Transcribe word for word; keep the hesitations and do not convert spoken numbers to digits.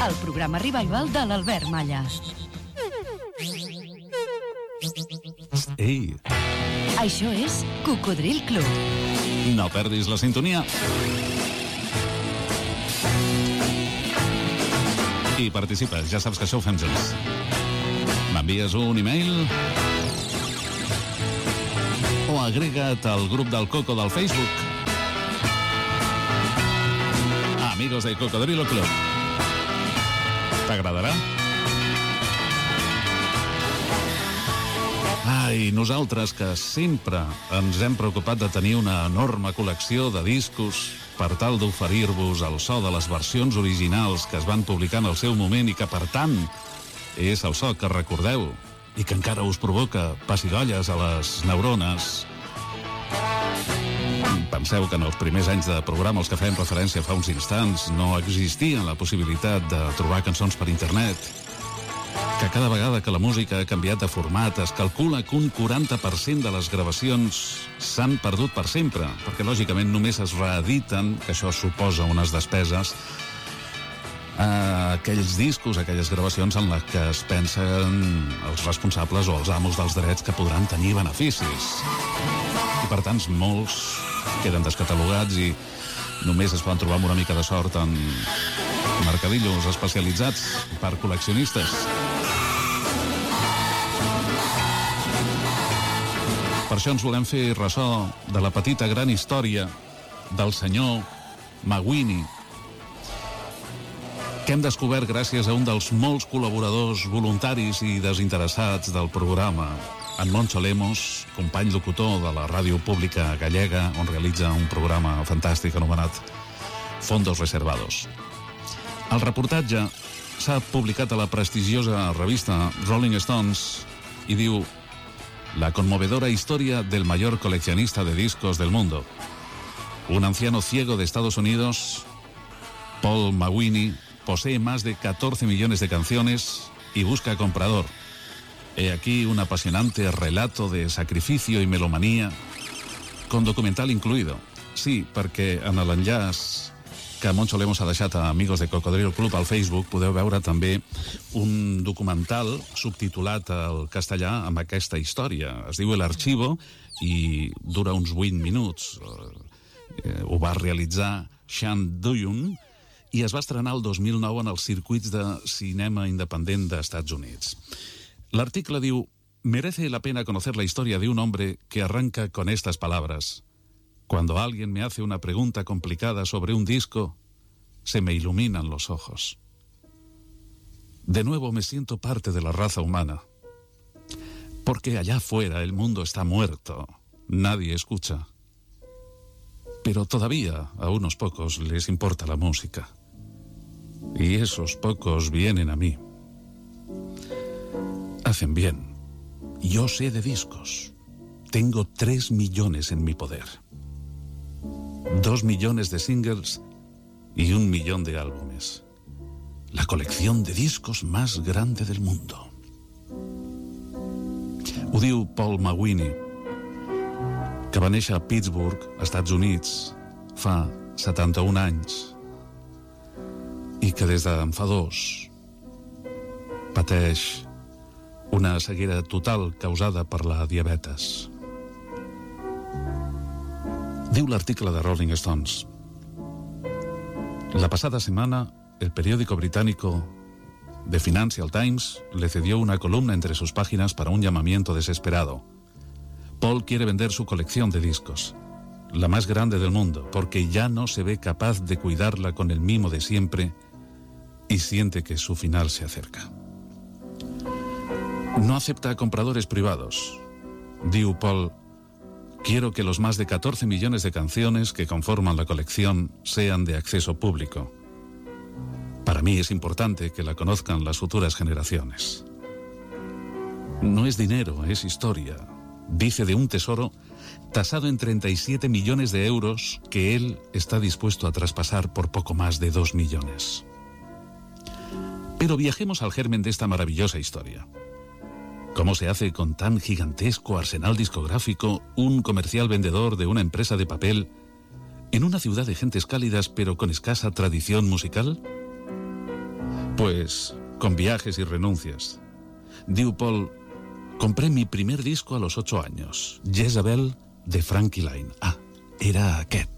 el programa Revival de l'Albert Malla. Ei! Això és Cocodril Club. No perdis la sintonia. I participes, ja saps que això ho fem junts. M'envies un e-mail o agrega't al grup del Coco del Facebook. Amigos de Cocodrilo Club. T'agradarà? Ai, nosaltres que sempre ens hem preocupat de tenir una enorme col·lecció de discos per tal d'oferir-vos el so de les versions originals que es van publicar en el seu moment i que, per tant, és el so que recordeu i que encara us provoca pessigolles a les neurones. Penseu que en els primers anys de programa als que fèiem referència fa uns instants no existia la possibilitat de trobar cançons per internet, que cada vegada que la música ha canviat de format es calcula que un quaranta per cent de les gravacions s'han perdut per sempre, perquè lògicament només es reediten, que això suposa unes despeses, a aquells discos, aquelles gravacions en les que es pensen els responsables o els amos dels drets que podran tenir beneficis. I per tant molts queden descatalogats i només es poden trobar amb una mica de sort en mercadillos especialitzats per col·leccionistes. Per això ens volem fer ressò de la petita gran història del senyor Mawini, que hem descobert gràcies a un dels molts col·laboradors voluntaris i desinteressats del programa, en Moncho Lemos, company locutor de la ràdio pública gallega, on realitza un programa fantàstic anomenat Fondos Reservados. El reportatge s'ha publicat a la prestigiosa revista Rolling Stones i diu: la conmovedora historia del mayor coleccionista de discos del mundo. Un anciano ciego de Estados Unidos, Paul Mawini, posee más de catorce millones de canciones y busca comprador. He aquí un apasionante relato de sacrificio y melomanía, con documental incluido. Sí, perquè en l'enllaç que Moncho Lemos ha deixat a Amigos de Cocodrilo Club al Facebook podeu veure també un documental subtitulat al castellà amb aquesta història. Es diu El Archivo i dura uns vuit minuts. Eh, ho va realitzar Sean Duyun i es va estrenar el dos mil nou en els circuits de cinema independent d'Estats Units. L'article diu: merece la pena conocer la historia de un hombre que arranca con estas palabras. Cuando alguien me hace una pregunta complicada sobre un disco, se me iluminan los ojos. De nuevo me siento parte de la raza humana. Porque allá afuera el mundo está muerto, nadie escucha. Pero todavía a unos pocos les importa la música. Y esos pocos vienen a mí. Hacen bien. Yo sé de discos. Tengo tres millones en mi poder. Dos millones de singles y un millón de álbumes. La colección de discos más grande del mundo. Ho diu Paul Mawini, que va néixer a Pittsburgh, Estats Units, fa setanta-un anys, i que des d'en fa dos pateix una ceguera total causada per la diabetes. Diu l'article de Rolling Stones: la pasada semana, el periódico británico The Financial Times le cedió una columna entre sus páginas para un llamamiento desesperado. Paul quiere vender su colección de discos, la más grande del mundo, porque ya no se ve capaz de cuidarla con el mimo de siempre y siente que su final se acerca. No acepta compradores privados. Diu Paul: quiero que los más de catorce millones de canciones que conforman la colección sean de acceso público. Para mí es importante que la conozcan las futuras generaciones. No es dinero, es historia. Dice de un tesoro tasado en treinta y siete millones de euros que él está dispuesto a traspasar por poco más de dos millones. Pero viajemos al germen de esta maravillosa historia. ¿Cómo se hace con tan gigantesco arsenal discográfico un comercial vendedor de una empresa de papel en una ciudad de gentes cálidas pero con escasa tradición musical? Pues con viajes y renuncias. Diu Paul, compré mi primer disco a los ocho años, Jezabel de Frankie Laine. Ah, era aquest.